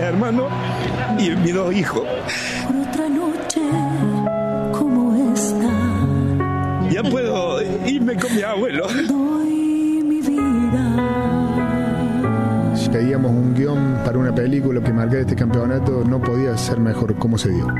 hermanos y mis 2 hijos. Por otra noche como esta, Ya puedo irme con mi abuelo. doy mi vida. Pedíamos un guión para una película que marcara este campeonato, no podía ser mejor como se dio.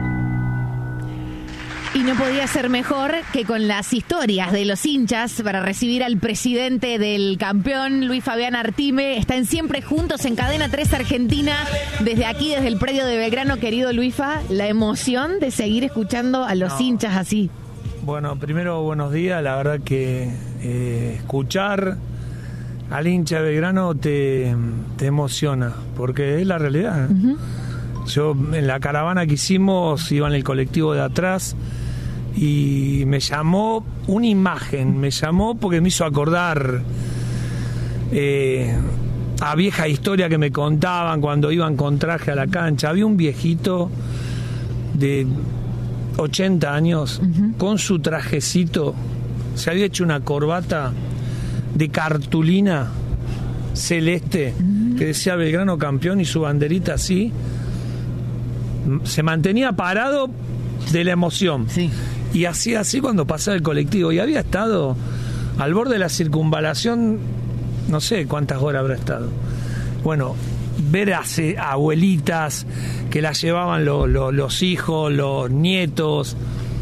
Y no podía ser mejor que con las historias de los hinchas para recibir al presidente del campeón, Luis Fabián Artime. Están siempre juntos en Cadena 3 Argentina, desde aquí, desde el predio de Belgrano. Querido Luisfa, la emoción de seguir escuchando a los hinchas así. Bueno, primero, buenos días. La verdad que escuchar al hincha de Belgrano te emociona, porque es la realidad. Uh-huh. Yo en la caravana que hicimos iba en el colectivo de atrás y me llamó una imagen, me llamó porque me hizo acordar a vieja historia que me contaban cuando iban con traje a la cancha. Había un viejito de 80 años uh-huh. con su trajecito, se había hecho una corbata de cartulina celeste uh-huh. que decía Belgrano campeón y su banderita así. Se mantenía parado de la emoción. Sí. Y hacía así cuando pasaba el colectivo. Y había estado al borde de la circunvalación, no sé cuántas horas habrá estado. Bueno, ver a abuelitas que las llevaban los hijos, los nietos.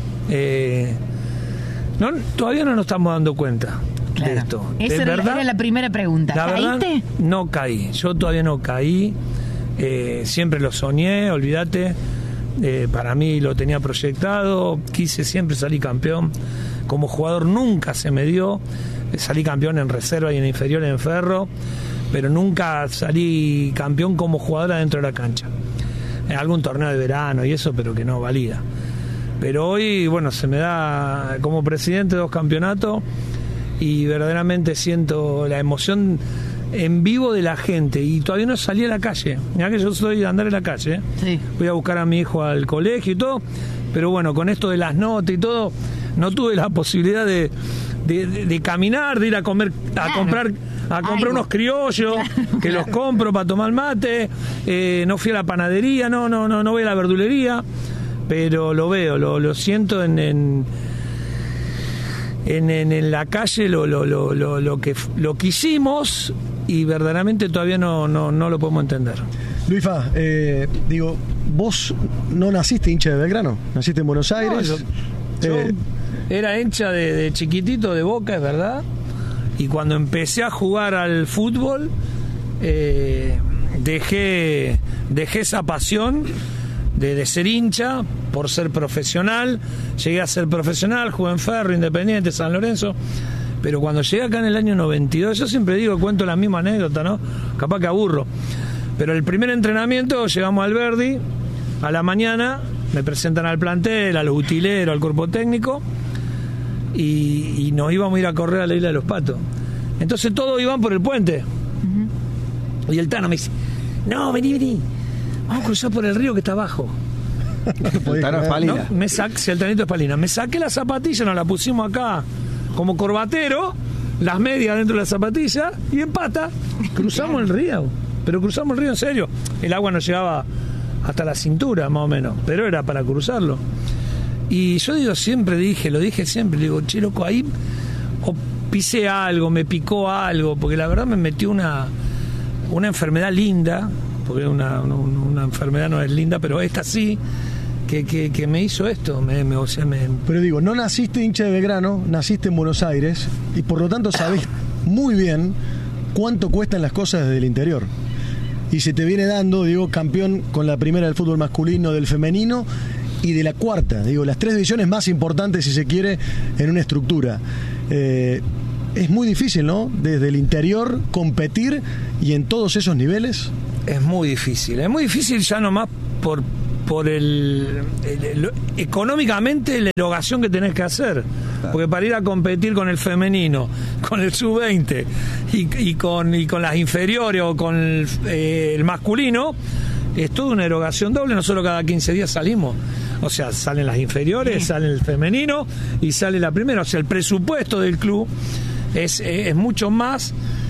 Todavía no nos estamos dando cuenta de esto. Esa era la primera pregunta. ¿Caíste? No caí. Yo todavía no caí. Siempre lo soñé, olvídate. Para mí lo tenía proyectado, quise siempre salir campeón. Como jugador nunca se me dio. Salí campeón en reserva y en inferior en Ferro, pero nunca salí campeón como jugador adentro de la cancha. En algún torneo de verano y eso, pero que no valía. Pero hoy, bueno, se me da como presidente 2 campeonatos y verdaderamente siento la emoción en vivo de la gente, y todavía no salí a la calle. Mirá que yo soy de andar en la calle, ¿eh? Sí. Voy a buscar a mi hijo al colegio y todo, pero bueno, con esto de las notas y todo, no tuve la posibilidad de caminar, de ir a comer, a comprar unos criollos, que los compro para tomar mate. No fui a la panadería, no voy a la verdulería, pero lo veo, lo siento en la calle, lo que hicimos, y verdaderamente todavía no lo podemos entender. Luisfa, vos no naciste hincha de Belgrano, naciste en Buenos Aires. Yo era hincha de chiquitito de Boca, es verdad, y cuando empecé a jugar al fútbol dejé esa pasión de ser hincha por ser profesional. Llegué a ser profesional, jugué en Ferro, Independiente, San Lorenzo, pero cuando llegué acá en el año 92, yo siempre cuento la misma anécdota, ¿no? Capaz que aburro, pero el primer entrenamiento llegamos al Verdi a la mañana, me presentan al plantel, a los utileros, al cuerpo técnico, y nos íbamos a ir a correr a la Isla de los Patos. Entonces todos iban por el puente, uh-huh. Y el Tano me dice: no, vení, vamos a cruzar por el río que está abajo. El Tano Espalina. No, el Tanito Espalina. Me saqué la zapatilla, nos la pusimos acá como corbatero, las medias dentro de la zapatilla, y en pata cruzamos el río. Pero cruzamos el río en serio. El agua nos llegaba hasta la cintura, más o menos, pero era para cruzarlo. Y yo lo dije siempre, che, loco, ahí o pisé algo, me picó algo, porque la verdad me metió una enfermedad linda, porque una enfermedad no es linda, pero esta sí, que me hizo esto. Pero no naciste hincha de Belgrano, naciste en Buenos Aires, y por lo tanto sabés muy bien cuánto cuestan las cosas desde el interior. Y se te viene dando, campeón con la primera del fútbol masculino, del femenino y de la cuarta, las 3 divisiones más importantes, si se quiere, en una estructura. Es muy difícil, ¿no? Desde el interior competir y en todos esos niveles. Es muy difícil ya nomás por económicamente la erogación que tenés que hacer. Claro. Porque para ir a competir con el femenino, con el sub-20 y con las inferiores o con el masculino, es toda una erogación doble. Nosotros cada 15 días salimos. O sea, salen las inferiores, sale el femenino y sale la primera. O sea, el presupuesto del club es mucho más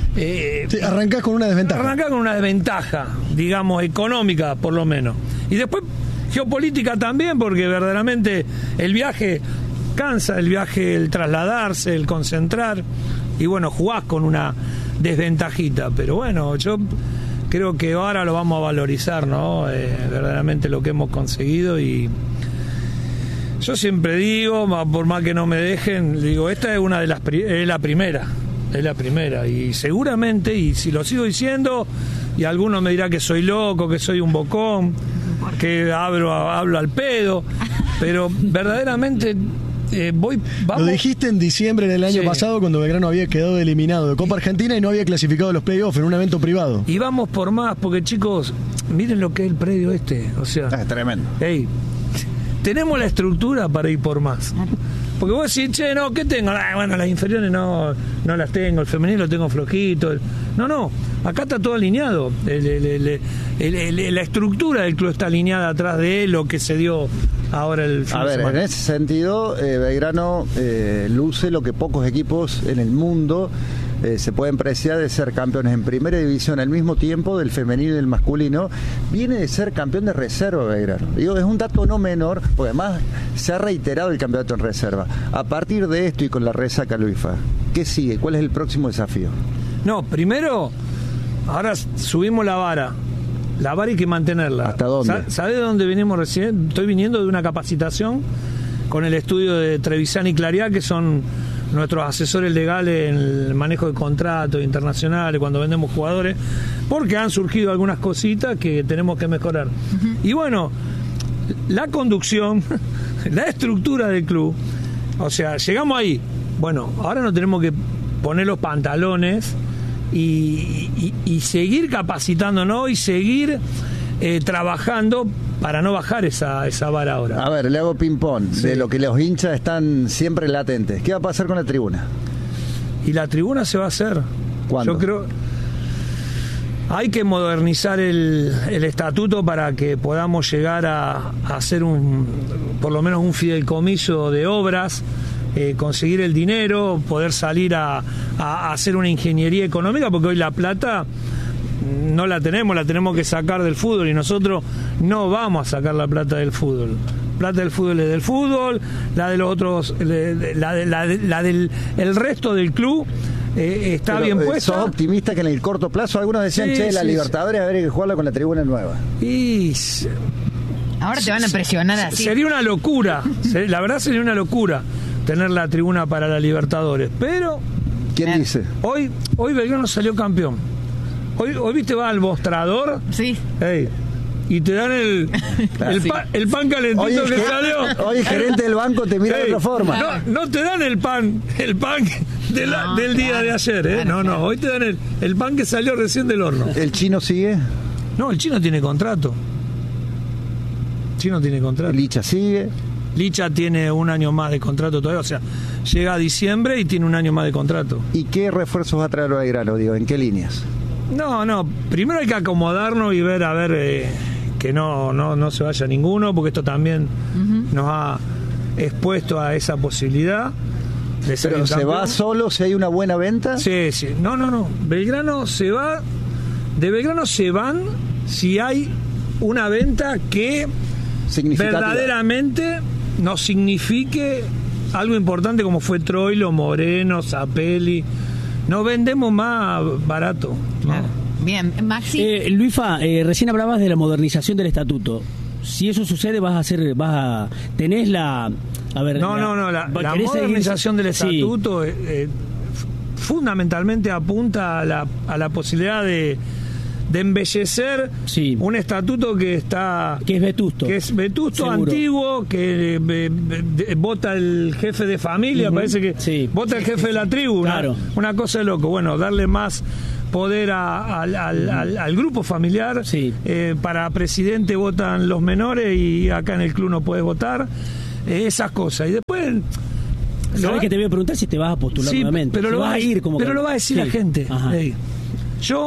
Sí, arrancás con una desventaja. Arrancás con una desventaja, digamos, económica por lo menos. Y después geopolítica también, porque verdaderamente el viaje cansa, el viaje, el trasladarse, el concentrar, y bueno, jugás con una desventajita, pero bueno, yo creo que ahora lo vamos a valorizar, ¿no? Verdaderamente lo que hemos conseguido, y yo siempre digo, por más que no me dejen, digo, esta es una de las es la primera, y seguramente, y si lo sigo diciendo, y alguno me dirá que soy loco, que soy un bocón, que hablo al pedo, pero verdaderamente vamos. Lo dijiste en diciembre del año pasado, cuando Belgrano había quedado eliminado de Copa Argentina y no había clasificado a los playoffs en un evento privado. Y vamos por más, porque chicos, miren lo que es el predio o sea, es tremendo. Tenemos la estructura para ir por más. Porque vos decís, che, no, ¿qué tengo? Bueno, las inferiores no las tengo, el femenino lo tengo flojito. No, acá está todo alineado. La estructura del club está alineada atrás de lo que se dio ahora el fin de semana. En ese sentido, Belgrano luce lo que pocos equipos en el mundo se pueden preciar de ser campeones en primera división al mismo tiempo del femenino y del masculino. Viene de ser campeón de reserva Belgrano. Digo, es un dato no menor, porque además se ha reiterado el campeonato en reserva. A partir de esto y con la resaca, Luisfa, ¿qué sigue? ¿Cuál es el próximo desafío? No, primero, ahora subimos la vara. La vara hay que mantenerla. ¿Hasta dónde? ¿Sabés de dónde venimos recién? Estoy viniendo de una capacitación con el estudio de Trevisan y Clariá, que son nuestros asesores legales en el manejo de contratos internacionales, cuando vendemos jugadores, porque han surgido algunas cositas que tenemos que mejorar. Uh-huh. Y bueno, la conducción, la estructura del club, o sea, llegamos ahí. Bueno, ahora nos tenemos que poner los pantalones y seguir capacitándonos y seguir trabajando para no bajar esa vara ahora. A ver, le hago ping-pong de lo que los hinchas están siempre latentes. ¿Qué va a pasar con la tribuna? Y la tribuna se va a hacer. ¿Cuándo? Yo creo hay que modernizar el estatuto para que podamos llegar a hacer por lo menos un fideicomiso de obras, conseguir el dinero, poder salir a hacer una ingeniería económica, porque hoy la plata no la tenemos que sacar del fútbol, y nosotros no vamos a sacar la plata del fútbol. Plata del fútbol es del fútbol, la de los otros, la del el resto del club está pero, bien puesta. ¿Sos optimista que en el corto plazo? Algunos decían, la Libertadores habría que jugarla con la tribuna nueva. Y ahora te van a presionar así. Sería una locura, la verdad sería una locura tener la tribuna para la Libertadores, pero ¿quién dice? Hoy Belgrano salió campeón. Hoy viste, va al mostrador. Sí. Y te dan el pan calentito que salió. Hoy el gerente del banco te mira de otra forma. No te dan el pan del día de ayer, No, hoy te dan el pan que salió recién del horno. ¿El chino sigue? No, el chino tiene contrato. ¿Licha sigue? Licha tiene un año más de contrato todavía, o sea, llega a diciembre y tiene un año más de contrato. ¿Y qué refuerzos va a traer Belgrano? Digo, ¿en qué líneas? No, primero hay que acomodarnos y ver, que no se vaya ninguno, porque esto también nos ha expuesto a esa posibilidad de ser. ¿Pero se va solo si hay una buena venta? Sí. No. Belgrano se va. De Belgrano se van si hay una venta que verdaderamente nos signifique algo importante, como fue Troilo, Moreno, Zapelli. No vendemos más barato. Claro. No. Bien, Maxi. Luisfa, recién hablabas de la modernización del estatuto. Si eso sucede, tenés la... A ver, la modernización del estatuto fundamentalmente apunta a la posibilidad de embellecer un estatuto que es vetusto, seguro, antiguo, que vota el jefe de familia, parece que vota el jefe de la tribu, claro. una cosa de loco. Bueno, darle más poder al grupo familiar. Para presidente votan los menores y acá en el club no puedes votar, esas cosas. Y después sabes que te voy a preguntar si te vas a postular nuevamente, pero lo va a decir la gente. Yo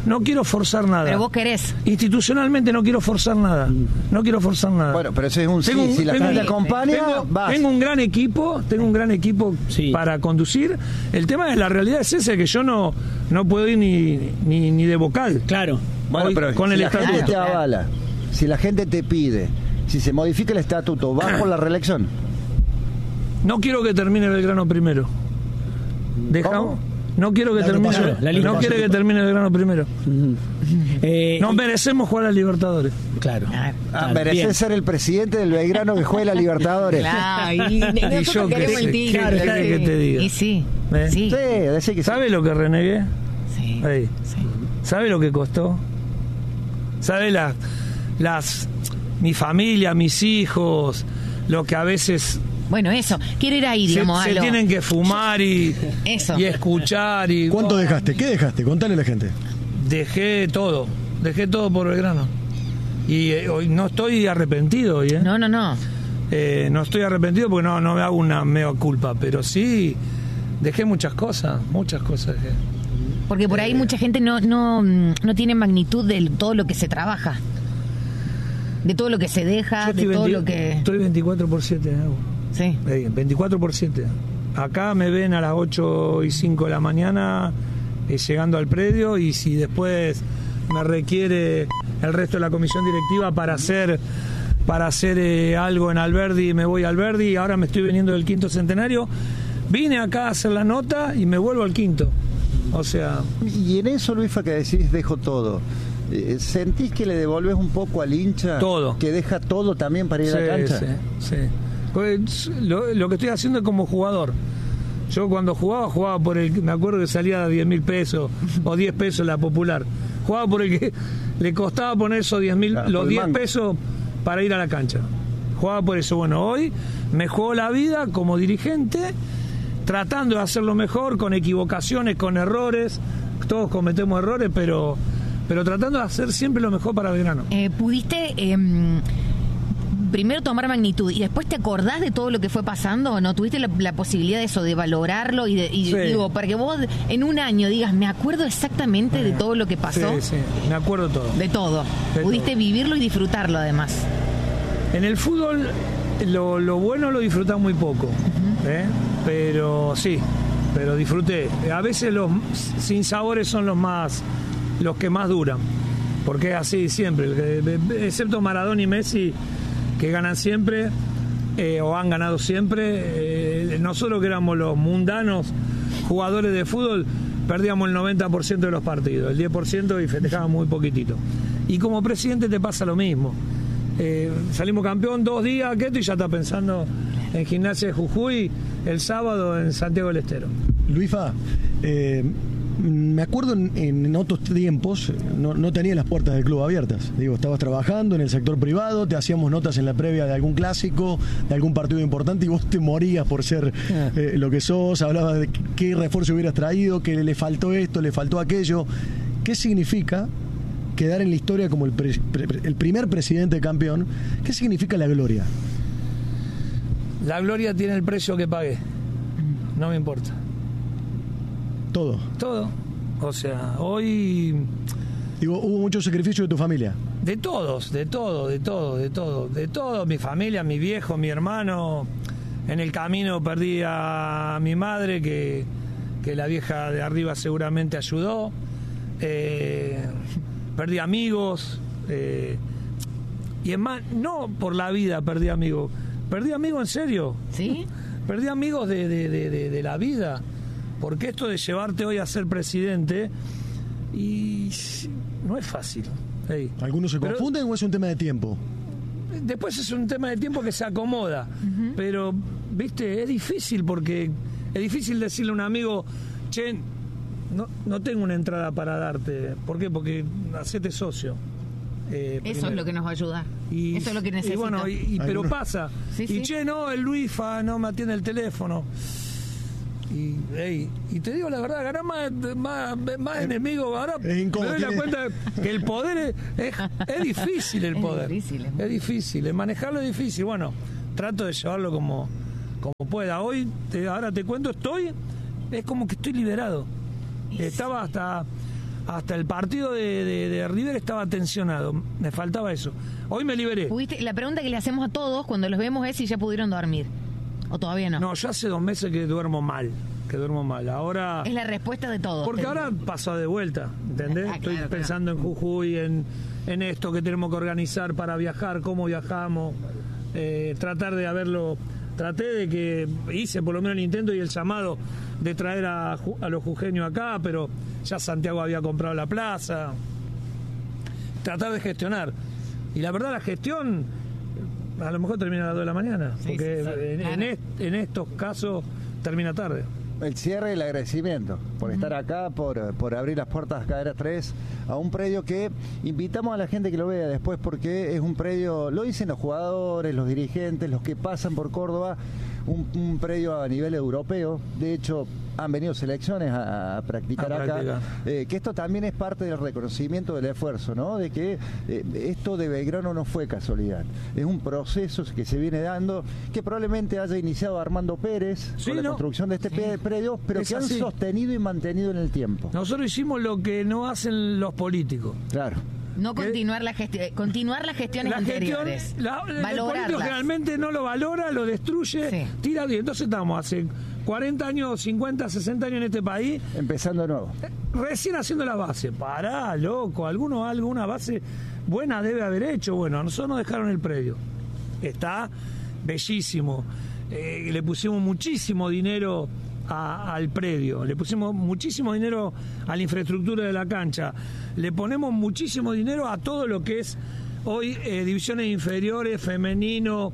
no quiero forzar nada. Pero vos querés. Institucionalmente no quiero forzar nada. No quiero forzar nada. Bueno, pero eso es un sí. Si la gente acompaña, vas. Tengo un gran equipo Sí. para conducir. El tema de la realidad es ese, que yo no puedo ir ni de vocal. Claro. Bueno, Hoy, pero con si el la gente estatuto. te avala, si la gente te pide, si se modifica el estatuto, ¿vas por la reelección? No quiero que termine Belgrano primero. ¿Cómo? No quiero que termine. No quiere que termine Belgrano primero. No merecemos jugar a Libertadores. Claro. Mereces ser el presidente del Belgrano que juega a la Libertadores. Claro, y Y nosotros yo queremos el título. ¿qué querés que te diga? Y sí. ¿Eh? Sí. Sí, decís que sí. ¿Sabe lo que renegué? Sí. Ahí. Sí. ¿Sabe lo que costó? ¿Sabe mi familia, mis hijos, lo que a veces Bueno, eso. Quiero ir ahí, se digamos, a lo... tienen que fumar y escuchar? Y ¿Cuánto dejaste? ¿Qué dejaste? Contale a la gente. Dejé todo por Belgrano. Y hoy no estoy arrepentido hoy, ¿eh? No. No estoy arrepentido porque no me hago una mea culpa, pero sí dejé muchas cosas dejé. Porque por ahí mucha gente no tiene magnitud de todo lo que se trabaja. De todo lo que se deja, de todo lo que... Estoy 24/7, Sí. 24/7. Acá me ven a las 8:05 de la mañana llegando al predio, y si después me requiere el resto de la comisión directiva para hacer algo en Alberdi, me voy a Alberdi. Ahora me estoy viniendo del 5º centenario. Vine acá a hacer la nota y me vuelvo al 5º. O sea... Y en eso, Luifa, que decís dejo todo, ¿sentís que le devolves un poco al hincha? Todo. Que deja todo también para ir a la cancha. Sí. Pues lo que estoy haciendo es como jugador. Yo cuando jugaba por el... Me acuerdo que salía a 10.000 pesos o 10 pesos la popular. Jugaba por el que le costaba poner esos 10.000, Claro, los por el 10 mango. pesos para ir a la cancha. Jugaba por eso. Bueno, hoy me juego la vida como dirigente, tratando de hacerlo mejor, con equivocaciones, con errores. Todos cometemos errores, pero tratando de hacer siempre lo mejor para Belgrano. ¿Pudiste primero tomar magnitud y después te acordás de todo lo que fue pasando o no? ¿Tuviste la posibilidad de eso, de valorarlo y Sí. digo, para que vos en un año digas, me acuerdo exactamente de todo lo que pasó? Sí, me acuerdo todo. De todo. De Pudiste todo. vivirlo y disfrutarlo además. En el fútbol lo bueno lo disfrutás muy poco, pero disfruté. A veces los sinsabores son los que más duran, porque es así siempre, excepto Maradona y Messi, que ganan siempre o han ganado siempre. Nosotros que éramos los mundanos jugadores de fútbol perdíamos el 90% de los partidos, el 10% y festejábamos muy poquitito. Y como presidente te pasa lo mismo. Salimos campeón 2 días, y ya está pensando en Gimnasia de Jujuy el sábado en Santiago del Estero. Luifa, me acuerdo en otros tiempos no tenías las puertas del club abiertas. Digo, estabas trabajando en el sector privado, te hacíamos notas en la previa de algún clásico, de algún partido importante, y vos te morías por ser lo que sos. Hablabas de qué refuerzo hubieras traído, que le faltó esto, le faltó aquello. ¿Qué significa quedar en la historia como el primer presidente campeón? ¿Qué significa la gloria? La gloria tiene el precio que pagué. No me importa. Todo. O sea, hoy... Digo, hubo mucho sacrificio de tu familia. De todo. Mi familia, mi viejo, mi hermano. En el camino perdí a mi madre, que la vieja de arriba seguramente ayudó. Perdí amigos. Y es más, no por la vida perdí amigos. Perdí amigos en serio. ¿Sí? Perdí amigos de la vida. Porque esto de llevarte hoy a ser presidente, y no es fácil. Hey. ¿Algunos se confunden o es un tema de tiempo? Después es un tema de tiempo que se acomoda. Pero, viste, es difícil, porque es difícil decirle a un amigo, che, no tengo una entrada para darte. ¿Por qué? Porque hacete socio. Eso es lo que nos va a ayudar. Eso es lo que necesito. Y bueno, pero pasa. Sí, y sí. Che, no, el Luifa no me atiende el teléfono. Y te digo la verdad, ganar más enemigos. Ahora me doy la cuenta que el poder es difícil. El poder es difícil, manejarlo es difícil. Bueno, trato de llevarlo como pueda. Ahora te cuento, es como que estoy liberado. Estaba hasta el partido de River estaba tensionado. Me faltaba eso. Hoy me liberé. La pregunta que le hacemos a todos cuando los vemos es si ya pudieron dormir. ¿O todavía no? No, yo hace 2 meses que duermo mal. Ahora... Es la respuesta de todos. Porque ahora paso de vuelta, ¿entendés? Estoy pensando en Jujuy, en esto que tenemos que organizar para viajar, cómo viajamos, tratar de haberlo... Traté de que hice por lo menos el intento y el llamado de traer a los jujeños acá, pero ya Santiago había comprado la plaza. Tratar de gestionar. Y la verdad la gestión a lo mejor termina a las 2 de la mañana, porque en estos casos termina tarde. El cierre y el agradecimiento por estar acá, por abrir las puertas Cadena 3 a un predio que invitamos a la gente que lo vea después, porque es un predio, lo dicen los jugadores, los dirigentes, los que pasan por Córdoba, un predio a nivel europeo. De hecho, han venido selecciones a practicar acá. Que esto también es parte del reconocimiento del esfuerzo, ¿no? De que esto de Belgrano no fue casualidad. Es un proceso que se viene dando, que probablemente haya iniciado Armando Pérez con la construcción de este predio, pero que han sostenido y mantenido en el tiempo. Nosotros hicimos lo que no hacen los políticos. Claro. No continuar las gestiones anteriores. El político generalmente no lo valora, lo destruye, tira. Entonces estamos hace 40 años, 50, 60 años en este país. Empezando de nuevo. Recién haciendo la base. Pará, loco. Alguna base buena debe haber hecho. Bueno, a nosotros nos dejaron el predio. Está bellísimo. Le pusimos muchísimo dinero al predio, le pusimos muchísimo dinero a la infraestructura de la cancha, le ponemos muchísimo dinero a todo lo que es hoy divisiones inferiores, femenino,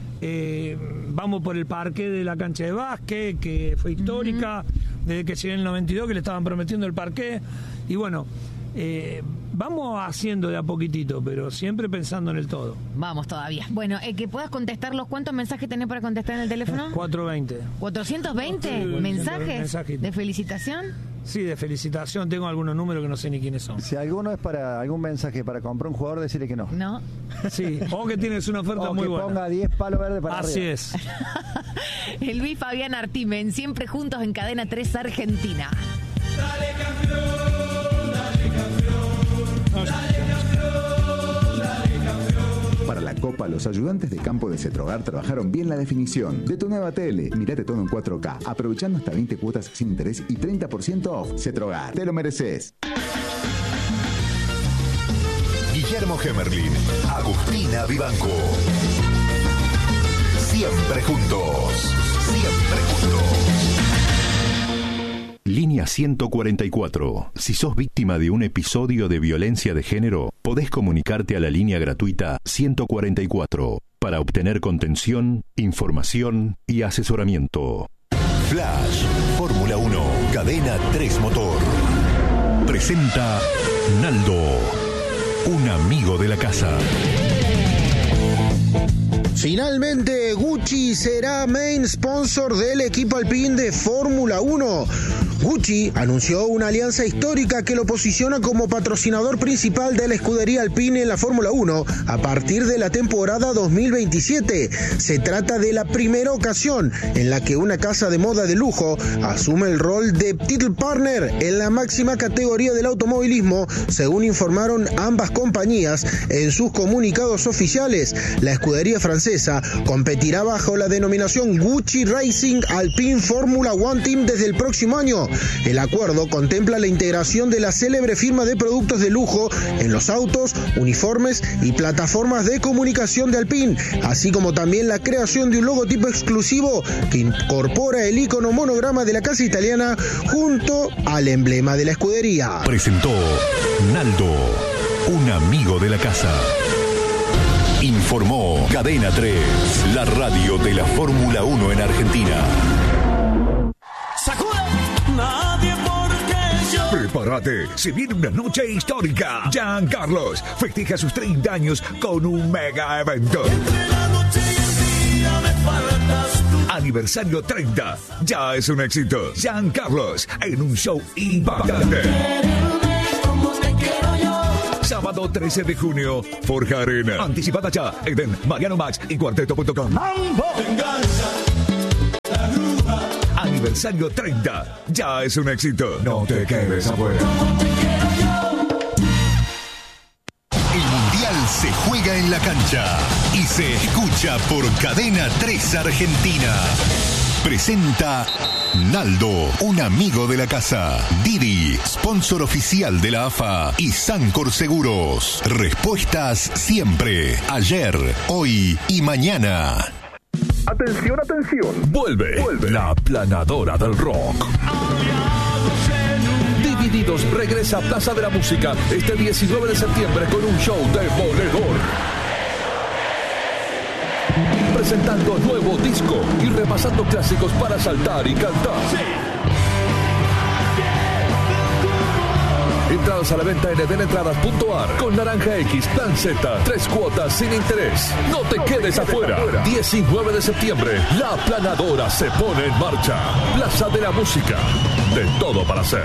vamos por el parqué de la cancha de básquet, que fue histórica, desde que llegué en el 92 que le estaban prometiendo el parqué, y bueno, vamos haciendo de a poquitito, pero siempre pensando en el todo. Vamos todavía. Bueno, que puedas contestarlos. ¿Cuántos mensajes tenés para contestar en el teléfono? 420. ¿420 mensajes de felicitación? Sí, de felicitación. Tengo algunos números que no sé ni quiénes son. Si alguno es para algún mensaje para comprar un jugador, decirle que no. No. Sí, o que tienes una oferta muy buena. O que ponga 10 palos verdes para Así arriba. es. El Luis Fabián Artimen, siempre juntos en Cadena 3 Argentina. Dale campeón. Para la Copa, los ayudantes de campo de Cetrogar trabajaron bien la definición. De tu nueva tele, mirate todo en 4K, aprovechando hasta 20 cuotas sin interés y 30% off. Cetrogar, te lo mereces. Guillermo Gemerlin, Agustina Vivanco. Siempre juntos. Siempre juntos. Línea 144. Si sos víctima de un episodio de violencia de género, podés comunicarte a la línea gratuita 144 para obtener contención, información y asesoramiento. Flash, Fórmula 1, Cadena 3 Motor. Presenta Naldo, un amigo de la casa. Finalmente, Gucci será main sponsor del equipo Alpine de Fórmula 1. Gucci anunció una alianza histórica que lo posiciona como patrocinador principal de la escudería Alpine en la Fórmula 1 a partir de la temporada 2027. Se trata de la primera ocasión en la que una casa de moda de lujo asume el rol de title partner en la máxima categoría del automovilismo, según informaron ambas compañías en sus comunicados oficiales. La escudería francesa competirá bajo la denominación Gucci Racing Alpine Formula One Team desde el próximo año. El acuerdo contempla la integración de la célebre firma de productos de lujo en los autos, uniformes y plataformas de comunicación de Alpine, así como también la creación de un logotipo exclusivo que incorpora el icono monograma de la casa italiana junto al emblema de la escudería. Presentó Naldo, un amigo de la casa. Informó Cadena 3, la radio de la Fórmula 1 en Argentina. Prepárate, se viene una noche histórica. Giancarlos festeja sus 30 años con un mega evento. Aniversario 30, ya es un éxito. Giancarlos en un show impactante. Sábado 13 de junio, Forja Arena. Anticipada ya en Mariano Max y Cuarteto.com. Aniversario 30, ya es un éxito. No te quedes afuera. la cancha y se escucha por Cadena 3 Argentina. Presenta Naldo, un amigo de la casa. Didi, sponsor oficial de la AFA. Y Sancor Seguros. Respuestas siempre. Ayer, hoy y mañana. Atención, atención. Vuelve la aplanadora del rock. Divididos regresa a Plaza de la Música este 19 de septiembre con un show demoledor. Presentando nuevo disco y repasando clásicos para saltar y cantar. Entradas a la venta en edenetradas.ar con Naranja X, Plan Z, 3 cuotas sin interés. No te quedes afuera. 19 de septiembre, la aplanadora se pone en marcha. Plaza de la Música. De todo para hacer.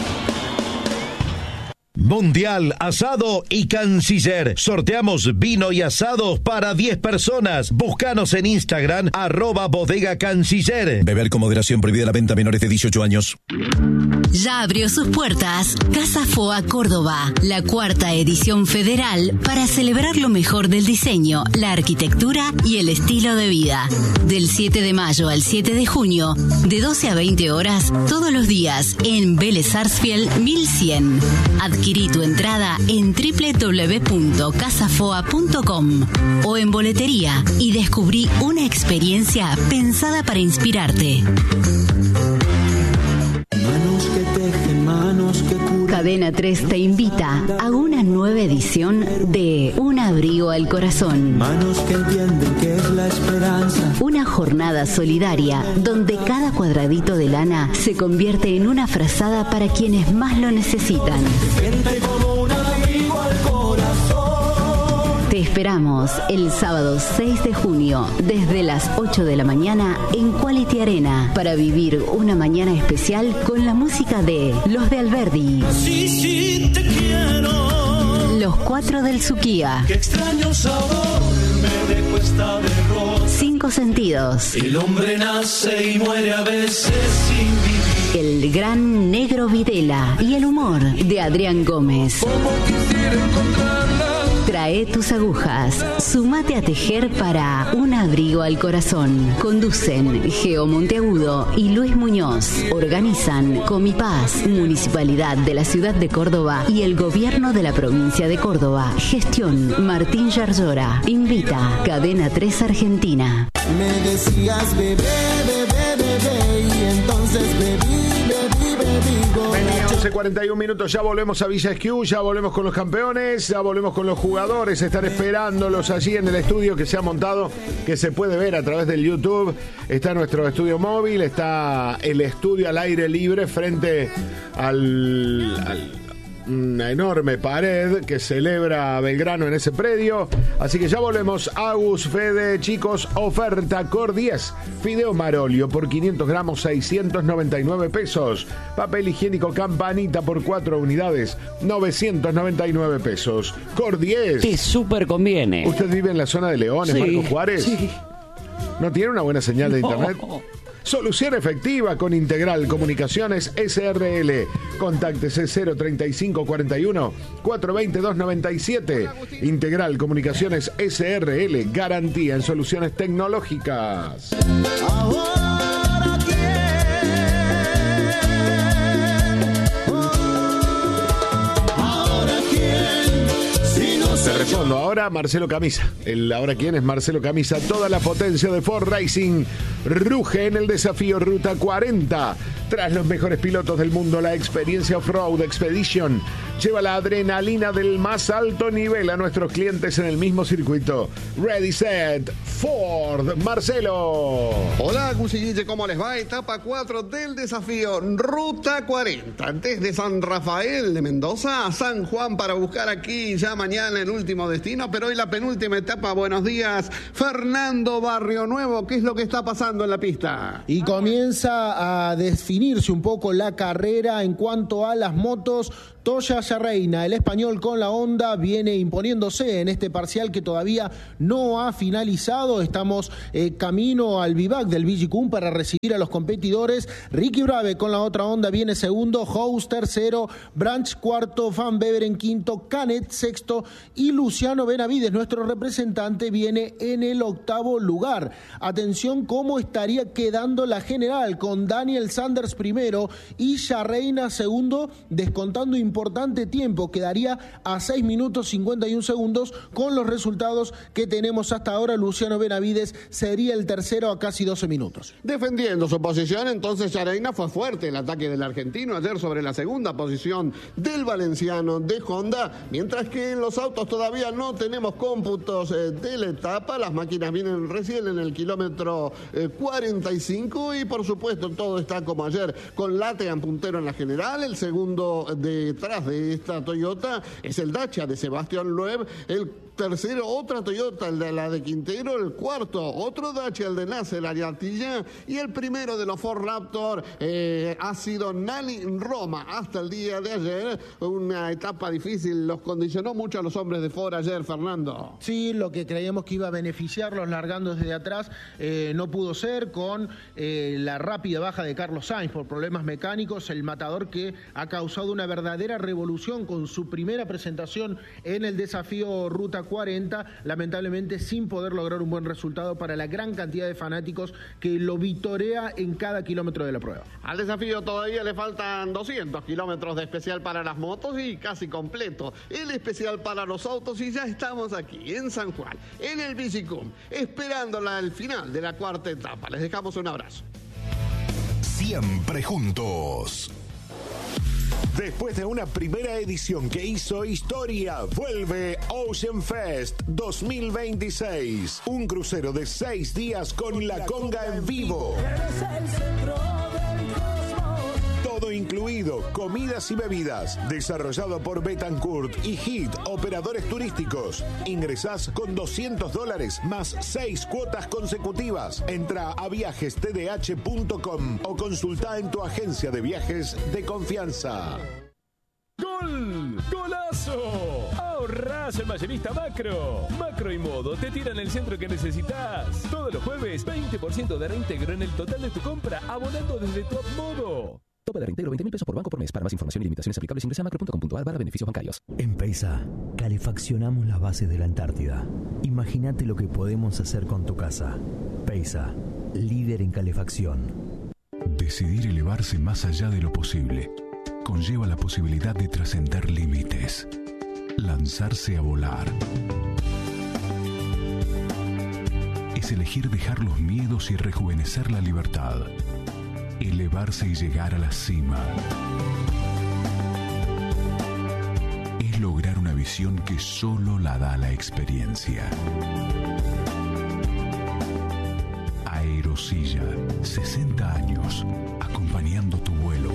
Mundial, asado y canciller. Sorteamos vino y asados para 10 personas. Búscanos en Instagram, @bodega canciller. Beber con moderación, prohibida la venta a menores de 18 años. Ya abrió sus puertas Casa Foa Córdoba, la 4ª edición federal para celebrar lo mejor del diseño, la arquitectura y el estilo de vida. Del 7 de mayo al 7 de junio, de 12 a 20 horas, todos los días en Vélez Sarsfield 1100. Adquirí tu entrada en www.casafoa.com o en boletería y descubrí una experiencia pensada para inspirarte. Cadena 3 te invita a una nueva edición de Un abrigo al corazón. Manos que entienden que es la esperanza. Una jornada solidaria donde cada cuadradito de lana se convierte en una frazada para quienes más lo necesitan. Siente como un abrigo al corazón. Te esperamos el sábado 6 de junio desde las 8 de la mañana en Quality Arena para vivir una mañana especial con la música de Los de Alberdi. Sí, sí, te quiero. Los 4 del Suquía. Qué extraño sabor me dejó esta derrota. 5 sentidos. El hombre nace y muere a veces sin vivir. El gran Negro Videla y el humor de Adrián Gómez. Como quisiera encontrarla. Trae tus agujas, sumate a tejer para Un abrigo al corazón. Conducen Geo Monteagudo y Luis Muñoz. Organizan Comipaz, Municipalidad de la Ciudad de Córdoba y el Gobierno de la Provincia de Córdoba. Gestión Martín Yarzora. Invita Cadena 3 Argentina. Me decías bebé, bebé, bebé y entonces bebí. 11:41 minutos, ya volvemos a Villa Esquiú, ya volvemos con los campeones, ya volvemos con los jugadores, están esperándolos allí en el estudio que se ha montado, que se puede ver a través del YouTube. Está nuestro estudio móvil, está el estudio al aire libre frente una enorme pared que celebra Belgrano en ese predio. Así que ya volvemos. Agus, Fede, chicos, oferta Cor 10. Fideo Marolio por 500 gramos, 699 pesos. Papel higiénico Campanita por 4 unidades, 999 pesos. Cor 10. Te súper conviene. ¿Usted vive en la zona de Leones, sí, Marco Juárez? Sí. ¿No tiene una buena señal de internet? Solución efectiva con Integral Comunicaciones SRL. Contáctese 035 41 420 297. Integral Comunicaciones SRL. Garantía en soluciones tecnológicas. Te respondo, ahora Marcelo Camisa. Ahora quién es Marcelo Camisa. Toda la potencia de Ford Racing ruge en el desafío Ruta 40. Tras los mejores pilotos del mundo, la experiencia Off-Road Expedition lleva la adrenalina del más alto nivel a nuestros clientes en el mismo circuito. Ready, set, Ford. Marcelo. Hola, Guille, ¿cómo les va? Etapa 4 del desafío Ruta 40. Desde San Rafael de Mendoza a San Juan para buscar aquí ya mañana el último destino, pero hoy la penúltima etapa. Buenos días, Fernando Barrio Nuevo. ¿Qué es lo que está pasando en la pista? Y comienza a definirse un poco la carrera en cuanto a las motos. Toya Yarreina, el español con la Honda, viene imponiéndose en este parcial que todavía no ha finalizado. Estamos camino al vivac del Vigicum para recibir a los competidores. Ricky Brave con la otra Honda viene segundo, House tercero, Branch cuarto, Van Beveren quinto, Canet sexto y Luciano Benavides, nuestro representante, viene en el octavo lugar. Atención cómo estaría quedando la general, con Daniel Sanders primero y Yarreina segundo, descontando importante tiempo, quedaría a 6 minutos 51 segundos con los resultados que tenemos hasta ahora. Luciano Benavides sería el tercero a casi 12 minutos. Defendiendo su posición, entonces Yarreina, fue fuerte el ataque del argentino ayer sobre la segunda posición del valenciano de Honda, mientras que en los autos todavía no tenemos cómputos de la etapa. Las máquinas vienen recién en el kilómetro 45 y por supuesto todo está como ayer, con Latean puntero en la general. El segundo detrás de esta Toyota es el Dacia de Sebastián Loeb, el tercero otra Toyota, el de la de Quintero, el cuarto otro Dacia, el de Nasser Ariatilla, y el primero de los Ford Raptor ha sido Nani Roma hasta el día de ayer. Una etapa difícil, los condicionó mucho a los hombres de Ford ayer, Fernando. Sí, lo que creíamos que iba a beneficiarlos largando desde atrás no pudo ser, con la rápida baja de Carlos Sainz por problemas mecánicos, el matador que ha causado una verdadera revolución con su primera presentación en el desafío Ruta 40, lamentablemente sin poder lograr un buen resultado para la gran cantidad de fanáticos que lo vitorea en cada kilómetro de la prueba. Al desafío todavía le faltan 200 kilómetros de especial para las motos y casi completo el especial para los autos, y ya estamos aquí en San Juan, en el Vigicum, esperándola al final de la cuarta etapa. Les dejamos un abrazo. Siempre juntos. Después de una primera edición que hizo historia, vuelve Ocean Fest 2026. Un crucero de 6 días con La Conga en vivo. Todo incluido, comidas y bebidas. Desarrollado por Betancourt y HIT, operadores turísticos. Ingresás con $200 más 6 cuotas consecutivas. Entra a viajestdh.com o consulta en tu agencia de viajes de confianza. ¡Gol! ¡Golazo! Ahorrás en Mayorista Macro. Macro y Modo te tiran el centro que necesitas. Todos los jueves, 20% de reintegro en el total de tu compra, abonando desde Top Modo. Tope de reintegro, 20.000 pesos por banco por mes. Para más información y limitaciones aplicables, ingresa a macro.com.ar/beneficios bancarios. En Peisa, calefaccionamos las bases de la Antártida. Imagínate lo que podemos hacer con tu casa. Peisa, líder en calefacción. Decidir elevarse más allá de lo posible conlleva la posibilidad de trascender límites. Lanzarse a volar. Es elegir dejar los miedos y rejuvenecer la libertad. Elevarse y llegar a la cima. Es lograr una visión que solo la da la experiencia. Aerosilla, 60 años, acompañando tu vuelo.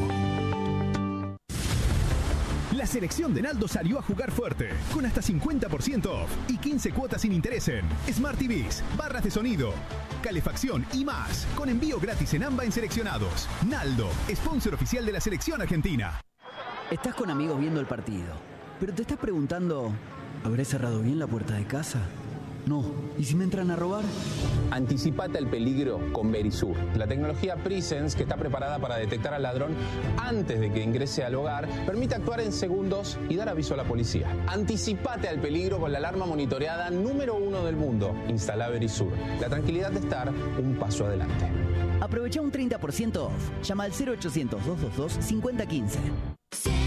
La selección de Naldo salió a jugar fuerte, con hasta 50% off y 15 cuotas sin interés en Smart TVs, barras de sonido, calefacción y más, con envío gratis en AMBA en seleccionados. Naldo, sponsor oficial de la selección argentina. Estás con amigos viendo el partido, pero te estás preguntando, ¿habré cerrado bien la puerta de casa? No. ¿Y si me entran a robar? Anticipate al peligro con Verisur, la tecnología Presence que está preparada para detectar al ladrón antes de que ingrese al hogar, permite actuar en segundos y dar aviso a la policía. Anticipate al peligro con la alarma monitoreada número 1 del mundo. Instala Verisur, la tranquilidad de estar un paso adelante. Aprovecha un 30% off. Llama al 0800-222-5015.